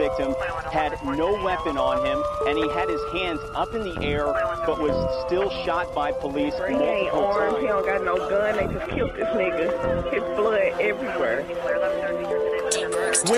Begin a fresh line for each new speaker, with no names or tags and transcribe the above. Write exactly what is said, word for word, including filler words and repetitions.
victim had no weapon on him, and he had his hands up in the air, but was still shot by police
He ain't
multiple
armed,
times.
he don't got no gun, they just killed this nigga. His blood everywhere.